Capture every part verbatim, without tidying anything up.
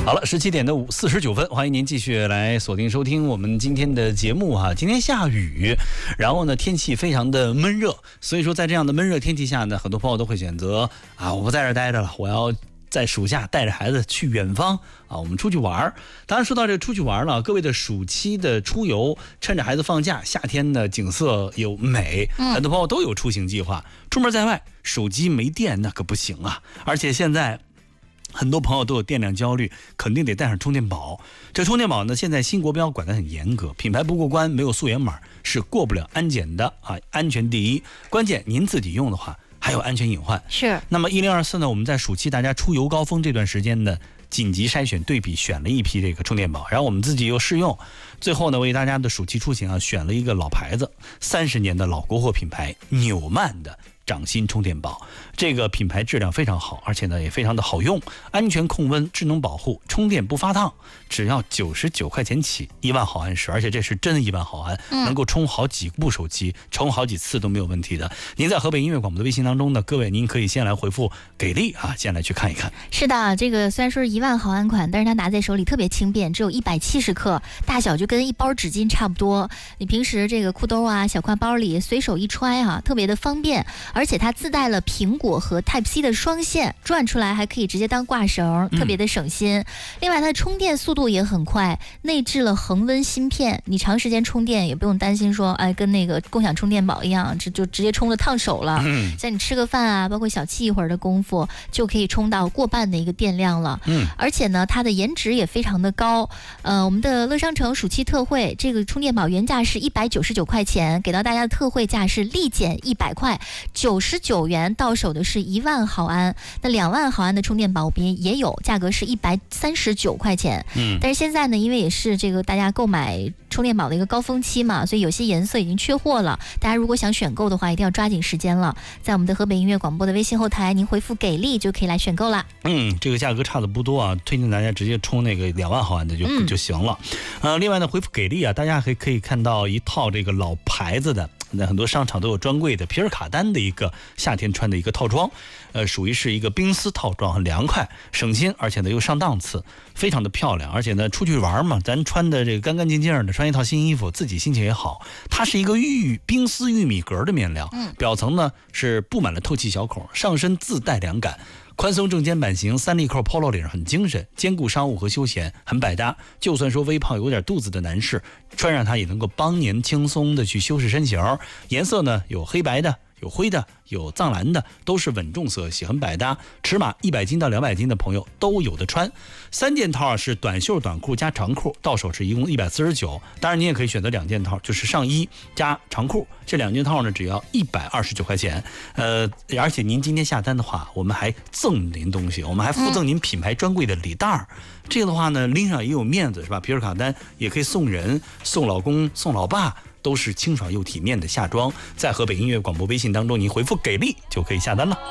好了，十七点的五四十九分，欢迎您继续来锁定收听我们今天的节目哈。今天下雨，然后呢天气非常的闷热，所以说在这样的闷热天气下呢，很多朋友都会选择啊，我不在这儿待着了，我要在暑假带着孩子去远方啊，我们出去玩。当然说到这出去玩了，各位的暑期的出游，趁着孩子放假，夏天的景色又美，很多朋友都有出行计划。出门在外，手机没电那可不行啊，而且现在很多朋友都有电量焦虑，肯定得带上充电宝。这充电宝呢，现在新国标管得很严格，品牌不过关，没有溯源码是过不了安检的啊，安全第一。关键您自己用的话，还有安全隐患。 是。 那么一零二四呢，我们在暑期大家出游高峰这段时间呢，紧急筛选对比选了一批这个充电宝，然后我们自己又试用，最后呢为大家的暑期出行啊选了一个老牌子，三十年的老国货品牌纽曼的掌心充电宝。这个品牌质量非常好，而且呢也非常的好用，安全控温，智能保护，充电不发烫，只要九十九块钱起，一万毫安时，而且这是真一万毫安，嗯、能够充好几部手机，充好几次都没有问题的。您在河北音乐广播的微信当中呢，各位您可以先来回复给力啊，先来去看一看。 是的，这个虽然说是一万毫安款，但是它拿在手里特别轻便，只有一百七十克，大小就跟一包纸巾差不多。你平时这个裤兜啊、小挎包里随手一揣哈、啊，特别的方便。而且它自带了苹果和 Type C 的双线，转出来还可以直接当挂绳，特别的省心。嗯、另外它的充电速度也很快，内置了恒温芯片，你长时间充电也不用担心说，哎，跟那个共享充电宝一样，这就直接充了烫手了。嗯、像你吃个饭啊，包括小憩一会儿的功夫，就可以充到过半的一个电量了。嗯，而且呢，它的颜值也非常的高。呃，我们的乐商城暑期特惠，这个充电宝原价是一百九十九块钱，给到大家的特惠价是立减一百块。九十九元到手的是一万毫安，那两万毫安的充电宝我们也有，价格是一百三十九块钱。嗯，但是现在呢，因为也是这个大家购买充电宝的一个高峰期嘛，所以有些颜色已经缺货了。大家如果想选购的话，一定要抓紧时间了。在我们的河北音乐广播的微信后台，您回复给力就可以来选购了。 嗯，这个价格差的不多啊，推荐大家直接充那个两万毫安的就、嗯、就行了。呃，另外呢，回复给力啊，大家还可以看到一套这个老牌子的。那很多商场都有专柜的皮尔卡丹的一个夏天穿的一个套装，呃，属于是一个冰丝套装，很凉快，省心，而且呢又上档次，非常的漂亮。而且呢，出去玩嘛，咱穿的这个干干净净的，穿一套新衣服，自己心情也好。它是一个玉冰丝玉米格的面料，表层呢是布满了透气小孔，上身自带凉感。宽松正肩版型，三粒扣 polo 领很精神，兼顾商务和休闲，很百搭。就算说微胖有点肚子的男士，穿上它也能够帮您轻松的去修饰身形。颜色呢有黑白的，有灰的，有藏蓝的，都是稳重色系，很百搭。尺码一百斤到两百斤的朋友都有的穿。三件套是短袖短裤加长裤，到手是一共一百四十九。当然你也可以选择两件套，就是上衣加长裤，这两件套呢只要一百二十九块钱。呃，而且您今天下单的话，我们还赠您东西，我们还附赠您品牌专柜的礼袋儿。嗯、这个的话呢，拎上也有面子是吧？皮尔卡丹也可以送人、送老公、送老爸。都是清爽又体面的夏装，在河北音乐广播微信当中，您回复给力就可以下单了。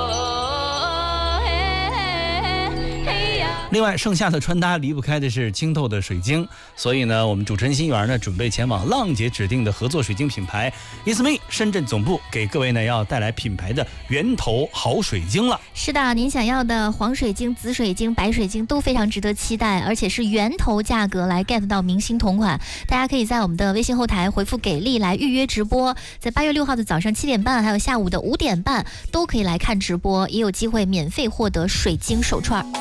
另外，盛夏的穿搭离不开的是清透的水晶，所以呢，我们主持人心源呢准备前往浪姐指定的合作水晶品牌 Isme 深圳总部，给各位呢要带来品牌的源头好水晶了。 是的，您想要的黄水晶、紫水晶、白水晶都非常值得期待，而且是源头价格来 get 到明星同款。大家可以在我们的微信后台回复给力来预约直播，在八月六号的早上七点半，还有下午的五点半都可以来看直播，也有机会免费获得水晶手串。